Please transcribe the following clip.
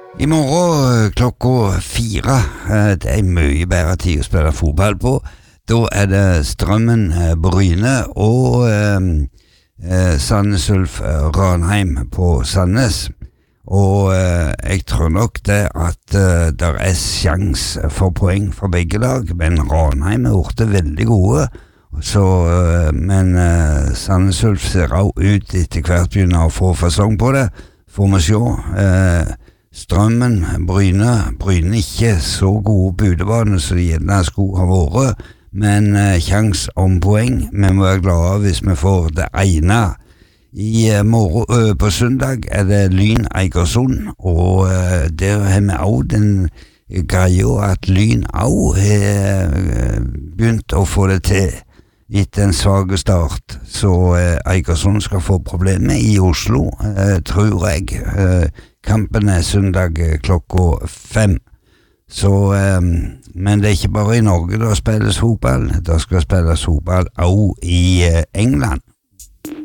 I morgen klokka 4, det mye bedre tid å spille fotball på. Da det Strømmen Bryne og Sandnes Ulf Ranheim på Sandnes. Og jeg tror nok det at der sjans for poeng for begge lag, men Ranheim gjort det veldig gode. Så, men Sandnes Ulf ser også ut etter hvert begynner å få fasong på det. Får vi se. Strømmen, Bryne ikke så gode budebane som de gjerne skulle ha vært, men sjans om poeng. Vi må være glade hvis vi får det ene. I morgen, på søndag det Lyn Eigersund, og der har vi også den greia at Lyn også har begynt å få det til etter en svag start, så Eigersund skal få problemer i Oslo, tror jeg. Kampen søndag klokka 5. Så, men det ikke bare i Norge det spilles fotball, det skal spilles fotball også i England.